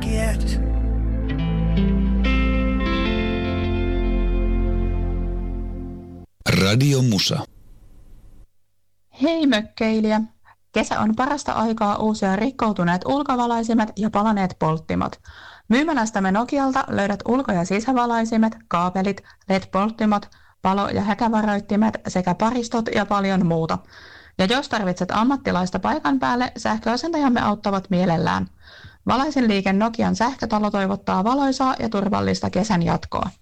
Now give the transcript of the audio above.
yet. Radio Musa. Hei mökkeilijä! Kesä on parasta aikaa uusia rikkoutuneet ulkovalaisimet ja palaneet polttimot. Myymälästämme Nokialta löydät ulko- ja sisävalaisimet, kaapelit, LED-polttimot, palo- ja häkävaroittimet sekä paristot ja paljon muuta. Ja jos tarvitset ammattilaista paikan päälle, sähköasentajamme auttavat mielellään. Valaisin liike Nokian sähkötalo toivottaa valoisaa ja turvallista kesän jatkoa.